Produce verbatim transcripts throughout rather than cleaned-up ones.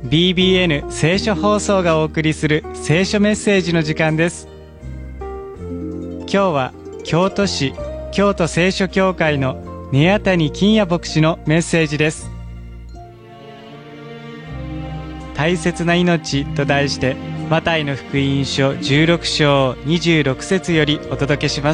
ビービーエヌ 聖書放送がお送りする聖書メッセージの時間です。今日は京都市京都聖書協会の根谷谷金也牧師のメッセージです。大切な命と題してマタイの福音書じゅうろく章にじゅうろく節よりお届けします。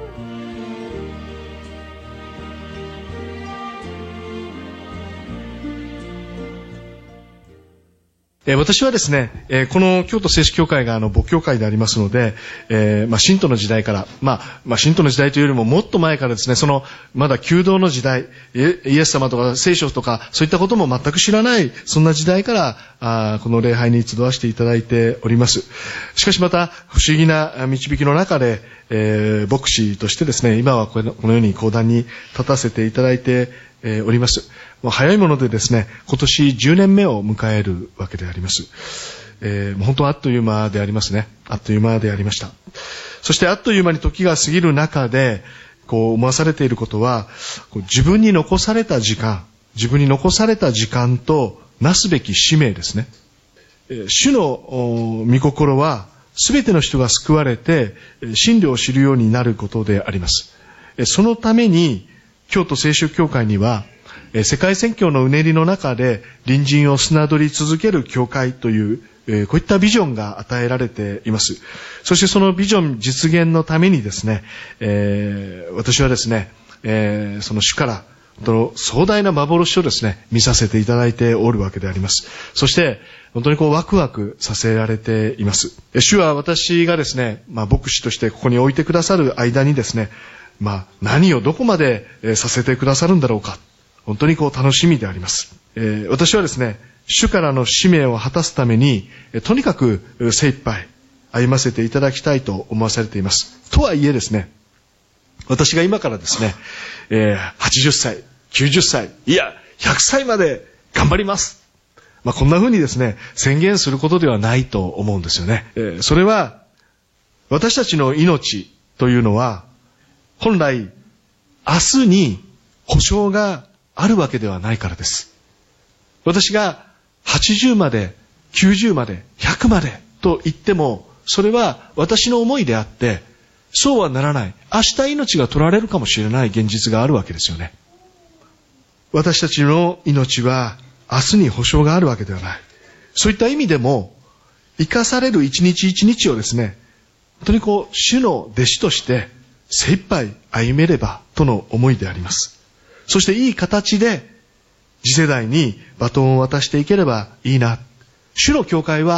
えー、私はですね、えー、この京都聖書協会があの牧協会でありますので、えー、まあ、神道の時代から、まあ、まあ、神道の時代というよりももっと前からですね、その、まだ旧道の時代、イエス様とか聖書とか、そういったことも全く知らない、そんな時代から、あこの礼拝に集わせていただいております。しかしまた、不思議な導きの中で、えー、牧師としてですね、今はこの、このように講談に立たせていただいて、えー、おります。もう早いものでですね、今年じゅうねんめを迎えるわけであります。えー、もう本当あっという間でありますね。あっという間でありました。そしてあっという間に時が過ぎる中で、こう思わされていることは、こう自分に残された時間、自分に残された時間となすべき使命ですね。えー、主の御心は、すべての人が救われて、真理を知るようになることであります。えー、そのために、京都聖書協会には、世界宣教のうねりの中で隣人をすなどり続ける教会という、こういったビジョンが与えられています。そしてそのビジョン実現のためにですね、えー、私はですね、えー、その主から壮大な幻をですね、見させていただいておるわけであります。そして、本当にこうワクワクさせられています。主は私がですね、まあ牧師としてここに置いてくださる間にですね、まあ何をどこまでさせてくださるんだろうか。本当にこう楽しみであります。えー、私はですね、主からの使命を果たすために、とにかく精一杯歩ませていただきたいと思わされています。とはいえですね、私が今からですね、えー、はちじゅっさい、きゅうじゅっさい、いや、ひゃくさいまで頑張ります。まあ、こんな風にですね、宣言することではないと思うんですよね。えー、それは、私たちの命というのは、本来、明日に保証があるわけではないからです。私がはちじゅうまで、きゅうじゅうまで、ひゃくまでと言っても、それは私の思いであって、そうはならない。明日命が取られるかもしれない現実があるわけですよね。私たちの命は明日に保証があるわけではない。そういった意味でも、生かされる一日一日をですね、本当にこう、主の弟子として精一杯歩めればとの思いであります。そしていい形で次世代にバトンを渡していければいいな。主の教会は